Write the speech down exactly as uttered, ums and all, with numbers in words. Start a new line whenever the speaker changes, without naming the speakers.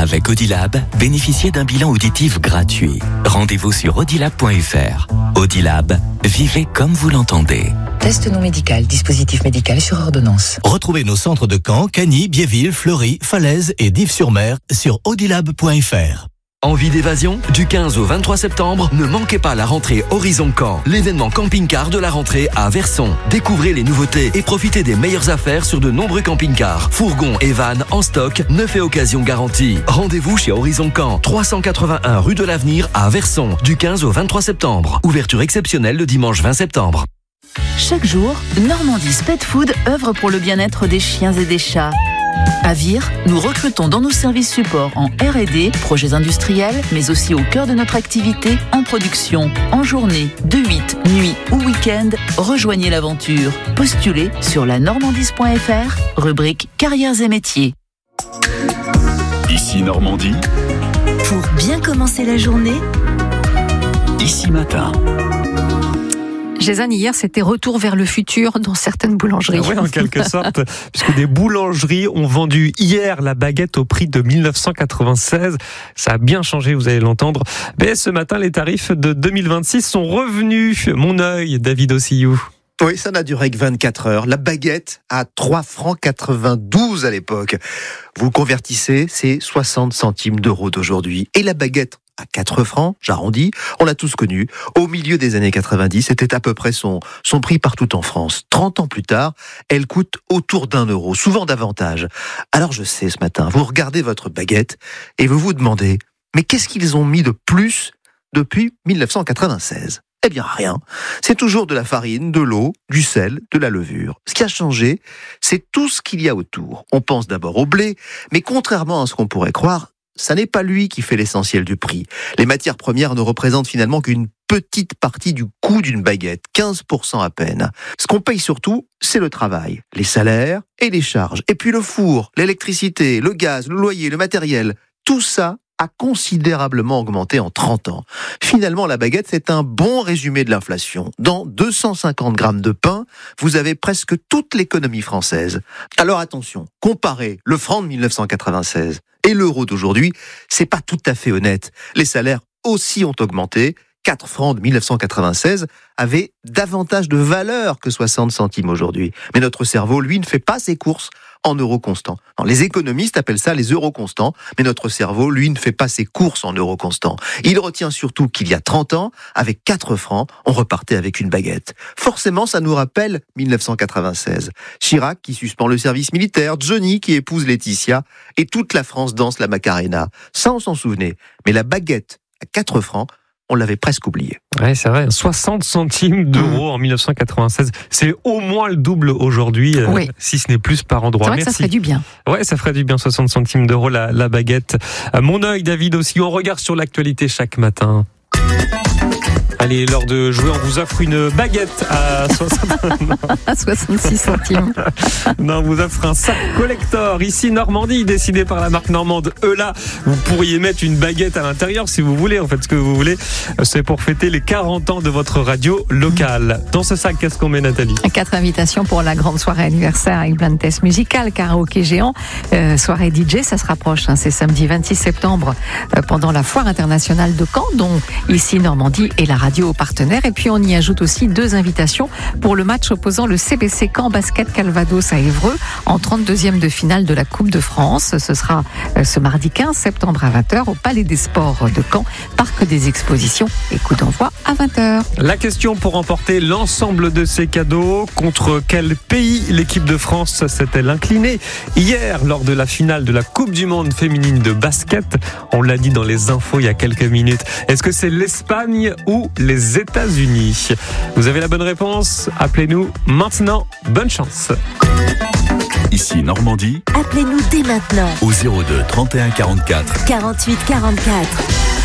Avec Audilab, bénéficiez d'un bilan auditif gratuit. Rendez-vous sur audilab point f r. Audilab, vivez comme vous l'entendez.
Test non médical, dispositif médical sur ordonnance.
Retrouvez nos centres de Caen, Cagny, Biéville, Fleury, Falaise et Dives-sur-Mer sur audilab point f r.
Envie d'évasion ? Du quinze au vingt-trois septembre, ne manquez pas la rentrée Horizon Caen, l'événement camping-car de la rentrée à Verson. Découvrez les nouveautés et profitez des meilleures affaires sur de nombreux camping-cars, fourgons et vannes en stock, neuf et occasion garantie. Rendez-vous chez Horizon Caen, trois cent quatre-vingt-un rue de l'Avenir à Verson, du quinze au vingt-trois septembre. Ouverture exceptionnelle le dimanche vingt septembre.
Chaque jour, Normandie's Pet Food œuvre pour le bien-être des chiens et des chats. À Vire, nous recrutons dans nos services supports en R et D, projets industriels, mais aussi au cœur de notre activité, en production, en journée, de huit, nuit ou week-end. Rejoignez l'aventure. Postulez sur la normandise point f r, rubrique carrières et métiers.
Ici Normandie.
Pour bien commencer la journée,
Ici Matin.
Jason, hier, c'était retour vers le futur dans certaines boulangeries.
Oui, en quelque sorte, puisque des boulangeries ont vendu hier la baguette au prix de mille neuf cent quatre-vingt-seize. Ça a bien changé, vous allez l'entendre. Mais ce matin, les tarifs de deux mille vingt-six sont revenus. Mon œil, David Ossillou.
Oui, ça n'a duré que vingt-quatre heures. La baguette à trois francs quatre-vingt-douze à l'époque. Vous le convertissez, c'est soixante centimes d'euros d'aujourd'hui. Et la baguette à quatre francs, j'arrondis, on l'a tous connu. Au milieu des années quatre-vingt-dix, c'était à peu près son, son prix partout en France. trente ans plus tard, elle coûte autour d'un euro, souvent davantage. Alors je sais, ce matin, vous regardez votre baguette et vous vous demandez, mais qu'est-ce qu'ils ont mis de plus depuis mille neuf cent quatre-vingt-seize ? Eh bien, rien. C'est toujours de la farine, de l'eau, du sel, de la levure. Ce qui a changé, c'est tout ce qu'il y a autour. On pense d'abord au blé, mais contrairement à ce qu'on pourrait croire, ça n'est pas lui qui fait l'essentiel du prix. Les matières premières ne représentent finalement qu'une petite partie du coût d'une baguette, quinze pour cent à peine. Ce qu'on paye surtout, c'est le travail, les salaires et les charges. Et puis le four, l'électricité, le gaz, le loyer, le matériel, tout ça a considérablement augmenté en trente ans. Finalement, la baguette, c'est un bon résumé de l'inflation. Dans deux cent cinquante grammes de pain, vous avez presque toute l'économie française. Alors attention, comparez le franc de mille neuf cent quatre-vingt-seize et l'euro d'aujourd'hui, c'est pas tout à fait honnête. Les salaires aussi ont augmenté. quatre francs de mille neuf cent quatre-vingt-seize avaient davantage de valeur que soixante centimes aujourd'hui. Mais notre cerveau, lui, ne fait pas ses courses en euros constants. Alors, les économistes appellent ça les euros constants, mais notre cerveau, lui, ne fait pas ses courses en euros constants. Il retient surtout qu'il y a trente ans, avec quatre francs, on repartait avec une baguette. Forcément, ça nous rappelle mille neuf cent quatre-vingt-seize. Chirac qui suspend le service militaire, Johnny qui épouse Laetitia, et toute la France danse la Macarena. Ça, on s'en souvenait. Mais la baguette à quatre francs, on l'avait presque oublié.
Oui, c'est vrai. soixante centimes d'euros mmh. en mille neuf cent quatre-vingt-seize. C'est au moins le double aujourd'hui,
oui.
euh, si ce n'est plus par endroit.
C'est vrai
Merci.
Que ça ferait du bien.
Ouais, ça ferait du bien, soixante centimes d'euros la, la baguette. À mon œil, David aussi, on regarde sur l'actualité chaque matin. Allez, l'heure de jouer, on vous offre une baguette à
soixante-six centimes.
Non, on vous offre un sac collector, ici Normandie, décidé par la marque normande Eula. Vous pourriez mettre une baguette à l'intérieur si vous voulez, en fait, ce que vous voulez. C'est pour fêter les quarante ans de votre radio locale. Dans ce sac, qu'est-ce qu'on met, Nathalie ?
Quatre invitations pour la grande soirée anniversaire avec blind test musical, karaoké géant, euh, soirée D J, ça se rapproche. Hein, c'est samedi vingt-six septembre euh, pendant la foire internationale de Caen, dont ici Normandie et la radio partenaire. Et puis on y ajoute aussi deux invitations pour le match opposant le C B C Caen Basket Calvados à Évreux en trente-deuxième de finale de la Coupe de France. Ce sera ce mardi quinze septembre à vingt heures au Palais des Sports de Caen, parc des expositions, et coup d'envoi à vingt heures.
La question pour remporter l'ensemble de ces cadeaux, contre quel pays l'équipe de France s'est-elle inclinée hier lors de la finale de la Coupe du Monde féminine de basket? On l'a dit dans les infos il y a quelques minutes. Est-ce que c'est l'Espagne ou les États-Unis? Vous avez la bonne réponse? Appelez-nous maintenant. Bonne chance.
Ici Normandie.
Appelez-nous dès maintenant
au zéro deux trente et un quarante-quatre
quarante-huit quarante-quatre.